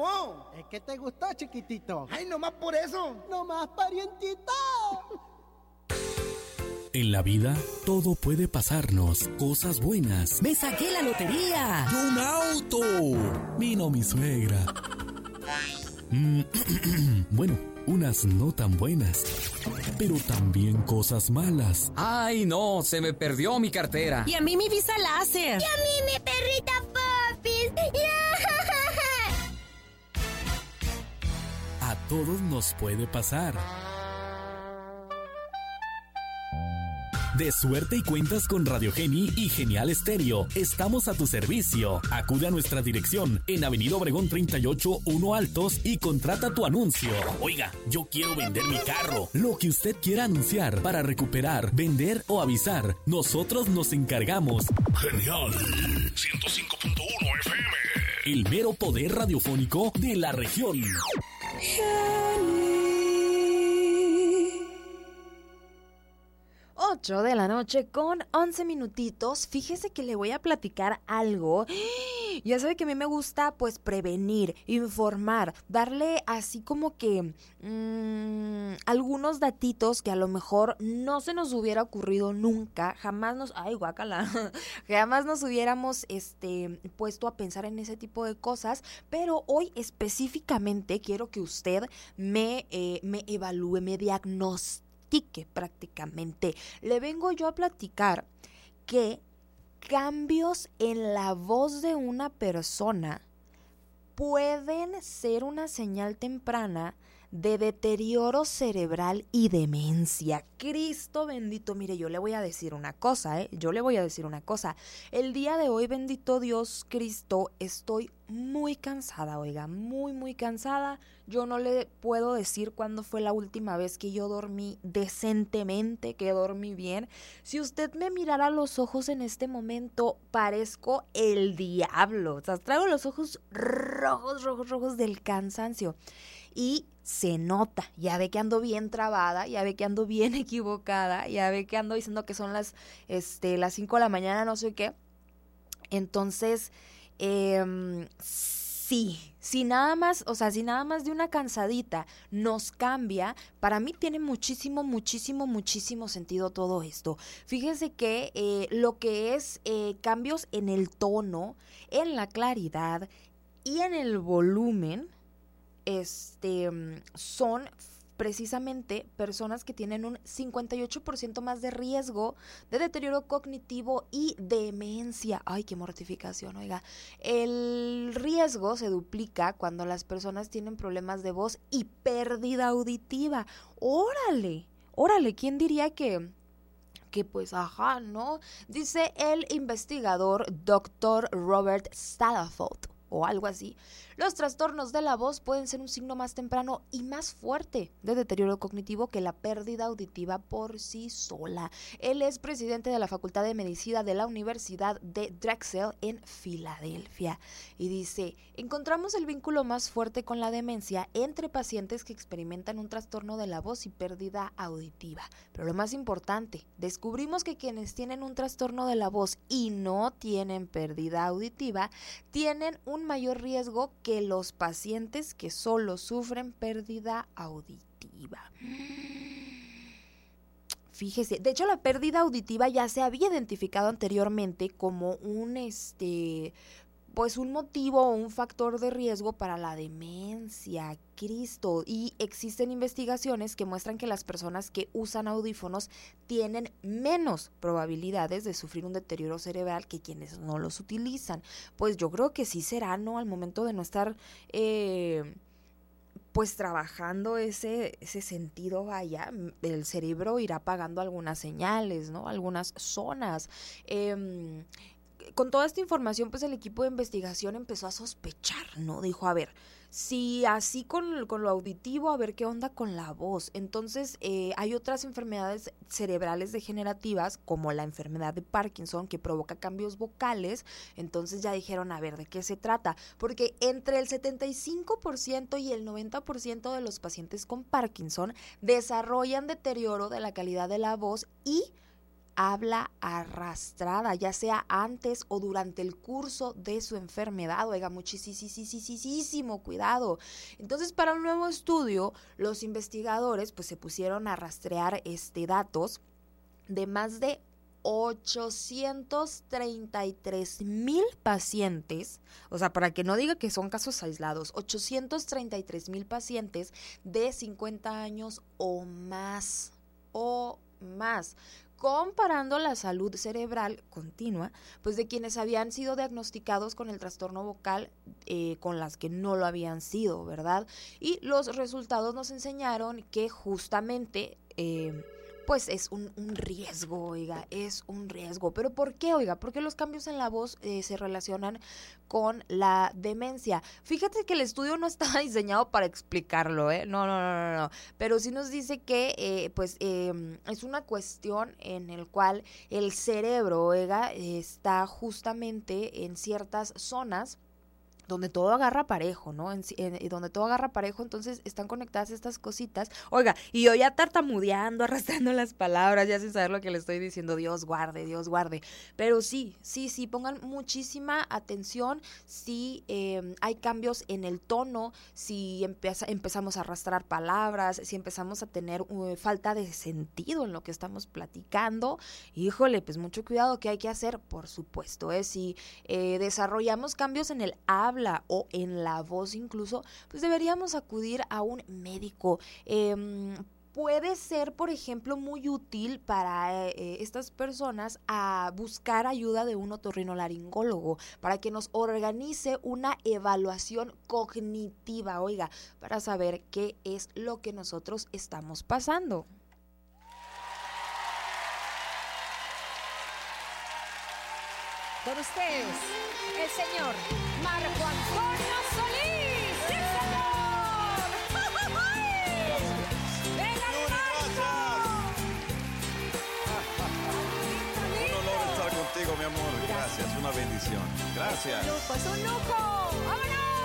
no. Es que te gustó, chiquitito. Ay, nomás por eso. Nomás, parientito. En la vida, todo puede pasarnos. Cosas buenas. ¡Me saqué la lotería! ¡Y un auto! Vino mi suegra. Bueno, unas no tan buenas, pero también cosas malas. ¡Ay, no! Se me perdió mi cartera. Y a mí mi visa láser. Y a mí mi perrita Popis. A todos nos puede pasar. De suerte y cuentas con Radio Geni y Genial Estéreo. Estamos a tu servicio. Acude a nuestra dirección en Avenida Obregón 38, 1 Altos y contrata tu anuncio. Oiga, yo quiero vender mi carro. Lo que usted quiera anunciar para recuperar, vender o avisar, nosotros nos encargamos. Genial 105.1 FM. El mero poder radiofónico de la región. 8 de la noche con 11 minutitos. Fíjese que le voy a platicar algo. Ya sabe que a mí me gusta pues prevenir, informar, darle así como que algunos datitos que a lo mejor no se nos hubiera ocurrido nunca, jamás nos, ay guácala, jamás nos hubiéramos puesto a pensar en ese tipo de cosas, pero hoy específicamente quiero que usted me evalúe, me diagnostique prácticamente. Le vengo yo a platicar que cambios en la voz de una persona pueden ser una señal temprana de deterioro cerebral y demencia. Cristo bendito, mire, yo le voy a decir una cosa, El día de hoy, bendito Dios, Cristo, estoy muy cansada, oiga, muy cansada. Yo no le puedo decir cuándo fue la última vez que yo dormí decentemente, que dormí bien. Si usted me mirara a los ojos en este momento, parezco el diablo. O sea, traigo los ojos rojos del cansancio. Y se nota, ya ve que ando bien trabada, ya ve que ando bien equivocada, ya ve que ando diciendo que son las 5 de la mañana, no sé qué. Entonces, si nada más de una cansadita nos cambia, para mí tiene muchísimo sentido todo esto. Fíjese que lo que es cambios en el tono, en la claridad y en el volumen, son precisamente personas que tienen un 58% más de riesgo de deterioro cognitivo y demencia. Ay, qué mortificación, oiga. El riesgo se duplica cuando las personas tienen problemas de voz y pérdida auditiva. ¡Órale! ¿Quién diría que pues, ajá, ¿no? Dice el investigador Dr. Robert Stallaford, o algo así. Los trastornos de la voz pueden ser un signo más temprano y más fuerte de deterioro cognitivo que la pérdida auditiva por sí sola. Él es presidente de la Facultad de Medicina de la Universidad de Drexel en Filadelfia y dice: encontramos el vínculo más fuerte con la demencia entre pacientes que experimentan un trastorno de la voz y pérdida auditiva. Pero lo más importante, descubrimos que quienes tienen un trastorno de la voz y no tienen pérdida auditiva tienen un mayor riesgo que los pacientes que solo sufren pérdida auditiva. Fíjese, de hecho la pérdida auditiva ya se había identificado anteriormente como un un motivo o un factor de riesgo para la demencia, Cristo, y existen investigaciones que muestran que las personas que usan audífonos tienen menos probabilidades de sufrir un deterioro cerebral que quienes no los utilizan. Pues yo creo que sí será, ¿no? Al momento de no estar trabajando ese sentido, vaya, el cerebro irá apagando algunas señales, ¿no? Algunas zonas. Con toda esta información, pues el equipo de investigación empezó a sospechar, ¿no? Dijo, a ver, si así con lo auditivo, a ver qué onda con la voz. Entonces, hay otras enfermedades cerebrales degenerativas, como la enfermedad de Parkinson, que provoca cambios vocales. Entonces ya dijeron, a ver, ¿de qué se trata? Porque entre el 75% y el 90% de los pacientes con Parkinson desarrollan deterioro de la calidad de la voz y habla arrastrada, ya sea antes o durante el curso de su enfermedad. Oiga, muchísimo cuidado. Entonces, para un nuevo estudio, los investigadores pues se pusieron a rastrear datos de más de 833,000 pacientes, o sea, para que no diga que son casos aislados, 833,000 pacientes de 50 años o más, comparando la salud cerebral continua, pues de quienes habían sido diagnosticados con el trastorno vocal con las que no lo habían sido, ¿verdad? Y los resultados nos enseñaron que justamente pues es un riesgo, oiga, es un riesgo. ¿Pero por qué, oiga? Porque los cambios en la voz se relacionan con la demencia. Fíjate que el estudio no estaba diseñado para explicarlo, No. Pero sí nos dice que, es una cuestión en el cual el cerebro, oiga, está justamente en ciertas zonas donde todo agarra parejo, ¿no? Donde todo agarra parejo, entonces están conectadas estas cositas. Oiga, y yo ya tartamudeando, arrastrando las palabras, ya sin saber lo que le estoy diciendo. Dios guarde. Pero sí, pongan muchísima atención si hay cambios en el tono, si empezamos a arrastrar palabras, si empezamos a tener falta de sentido en lo que estamos platicando. Híjole, pues mucho cuidado. ¿Qué hay que hacer? Por supuesto, si desarrollamos cambios en el habla o en la voz incluso, pues deberíamos acudir a un médico. Puede ser, por ejemplo, muy útil para estas personas a buscar ayuda de un otorrinolaringólogo para que nos organice una evaluación cognitiva, oiga, para saber qué es lo que nosotros estamos pasando. Con ustedes, el señor Marco Antonio Solís. ¡Sí, señor! ¡Venga, Marco! Un honor estar contigo, mi amor. Gracias, una bendición. Gracias. Es un lujo. ¡Vámonos!